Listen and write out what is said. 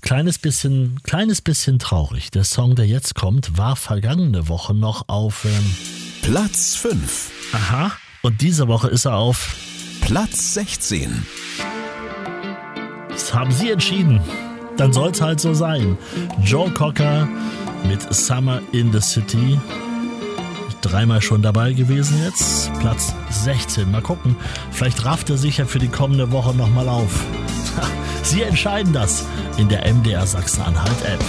kleines bisschen traurig. Der Song, der jetzt kommt, war vergangene Woche noch auf Platz 5. Aha. Und diese Woche ist er auf Platz 16. Das haben Sie entschieden. Dann soll es halt so sein. Joe Cocker mit Summer in the City. 3-mal schon dabei gewesen jetzt. Platz 16. Mal gucken. Vielleicht rafft er sich ja für die kommende Woche nochmal auf. Sie entscheiden das in der MDR Sachsen-Anhalt-App.